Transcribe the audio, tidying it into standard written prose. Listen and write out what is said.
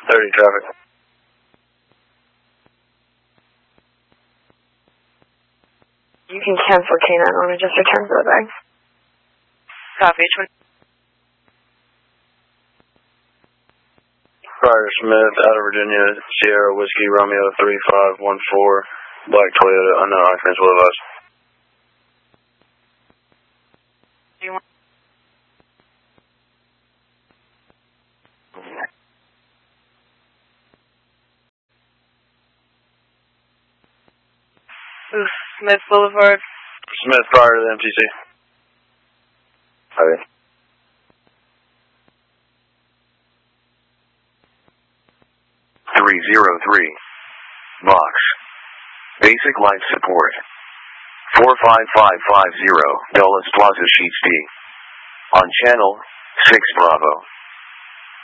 30 traffic. You can cancel K9 on and just return to the bag. Copy. Ryder Smith, out of Virginia, Sierra Whiskey Romeo 3514, black Toyota, unknown occupants will advise. Do you want? Smith Boulevard. Smith prior to the MTC. Okay. Box. Basic life support. 45550, Dulles Plaza Sheets D. On channel 6 Bravo.